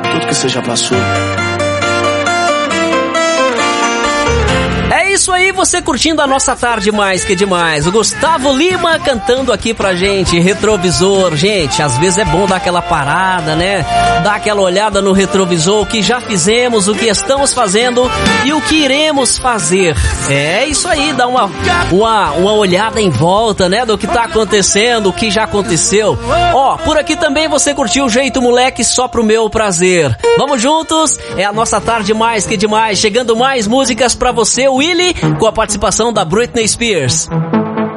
tudo que você já passou. É isso aí, você curtindo a nossa tarde mais que demais. O Gustavo Lima cantando aqui pra gente, Retrovisor. Gente, às vezes é bom dar aquela parada, né? Dar aquela olhada no retrovisor, o que já fizemos, o que estamos fazendo e o que iremos fazer. É isso aí, dá uma olhada em volta, né? Do que tá acontecendo, o que já aconteceu. Ó, por aqui também você curtiu o Jeito Moleque só pro meu prazer. Vamos juntos, é a nossa tarde mais que demais. Chegando mais músicas pra você, Willie, com a participação da Britney Spears.